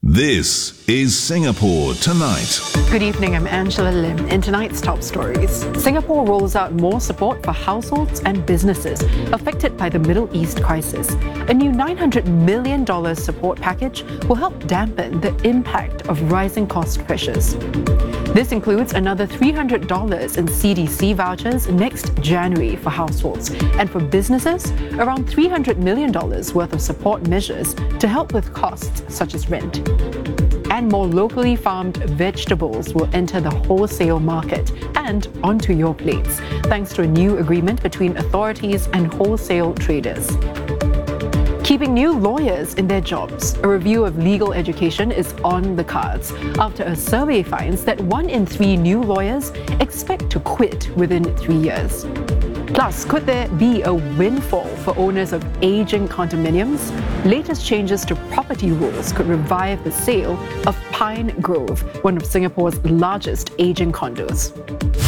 This is Singapore Tonight. Good evening, I'm Angela Lim. In tonight's top stories, Singapore rolls out more support for households and businesses affected by the Middle East crisis. A new $900 million support package will help dampen the impact of rising cost pressures. This includes another $300 in CDC vouchers next January for households, and for businesses, around $300 million worth of support measures to help with costs such as rent. And more locally farmed vegetables will enter the wholesale market and onto your plates, thanks to a new agreement between authorities and wholesale traders. Keeping new lawyers in their jobs. A review of legal education is on the cards after a survey finds that 1 in 3 new lawyers expect to quit within 3 years. Plus, could there be a windfall for owners of aging condominiums? Latest changes to property rules could revive the sale of Pine Grove, one of Singapore's largest aging condos.